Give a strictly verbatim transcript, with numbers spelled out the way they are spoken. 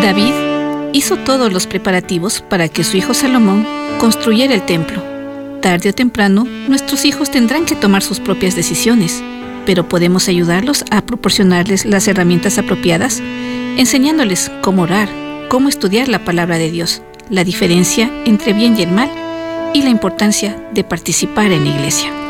David hizo todos los preparativos para que su hijo Salomón construyera el templo. Tarde o temprano, nuestros hijos tendrán que tomar sus propias decisiones, pero podemos ayudarlos a proporcionarles las herramientas apropiadas, enseñándoles cómo orar, cómo estudiar la palabra de Dios, la diferencia entre bien y el mal y la importancia de participar en la iglesia.